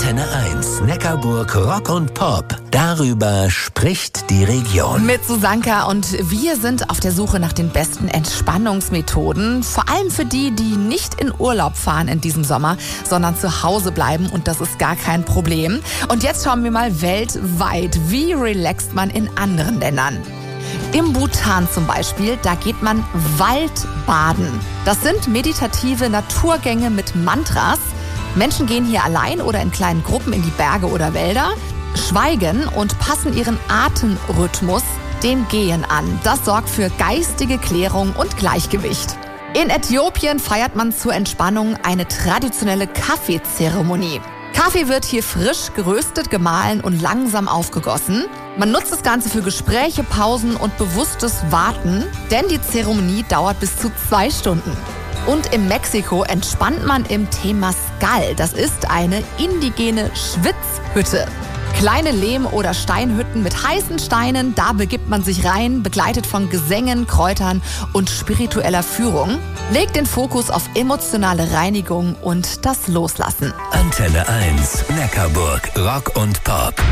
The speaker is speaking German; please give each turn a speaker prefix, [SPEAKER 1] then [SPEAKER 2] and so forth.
[SPEAKER 1] Antenne 1, Neckarburg Rock und Pop. Darüber spricht die Region.
[SPEAKER 2] Mit Susanka und wir sind auf der Suche nach den besten Entspannungsmethoden. Vor allem für die, die nicht in Urlaub fahren in diesem Sommer, sondern zu Hause bleiben und das ist gar kein Problem. Und jetzt schauen wir mal weltweit, wie relaxt man in anderen Ländern. Im Bhutan zum Beispiel, da geht man Waldbaden. Das sind meditative Naturgänge mit Mantras. Menschen gehen hier allein oder in kleinen Gruppen in die Berge oder Wälder, schweigen und passen ihren Atemrhythmus dem Gehen an. Das sorgt für geistige Klärung und Gleichgewicht. In Äthiopien feiert man zur Entspannung eine traditionelle Kaffeezeremonie. Kaffee wird hier frisch geröstet, gemahlen und langsam aufgegossen. Man nutzt das Ganze für Gespräche, Pausen und bewusstes Warten, denn die Zeremonie dauert bis zu 2 Stunden. Und in Mexiko entspannt man im Temascal. Das ist eine indigene Schwitzhütte. Kleine Lehm- oder Steinhütten mit heißen Steinen, da begibt man sich rein, begleitet von Gesängen, Kräutern und spiritueller Führung. Legt den Fokus auf emotionale Reinigung und das Loslassen.
[SPEAKER 1] Antenne 1, Neckarburg Rock und Pop.